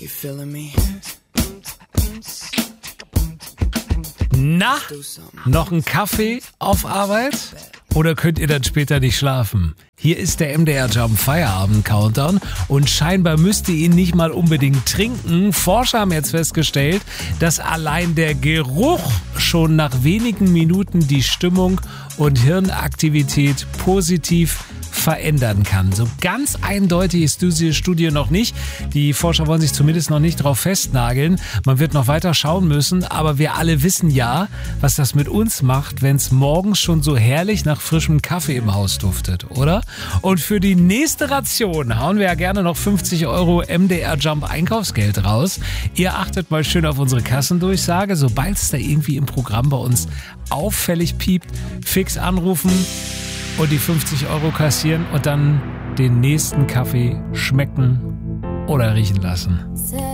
Na, noch ein Kaffee auf Arbeit? Oder könnt ihr dann später nicht schlafen? Hier ist der MDR Jump Feierabend Countdown und scheinbar müsst ihr ihn nicht mal unbedingt trinken. Forscher haben jetzt festgestellt, dass allein der Geruch schon nach wenigen Minuten die Stimmung und Hirnaktivität positiv verändern kann. So ganz eindeutig ist diese Studie noch nicht. Die Forscher wollen sich zumindest noch nicht drauf festnageln. Man wird noch weiter schauen müssen, aber wir alle wissen ja, was das mit uns macht, wenn es morgens schon so herrlich nach frischem Kaffee im Haus duftet, oder? Und für die nächste Ration hauen wir ja gerne noch 50 € MDR Jump Einkaufsgeld raus. Ihr achtet mal schön auf unsere Kassendurchsage. Sobald es da irgendwie im Programm bei uns auffällig piept, fix anrufen und die 50 € kassieren und dann den nächsten Kaffee schmecken oder riechen lassen.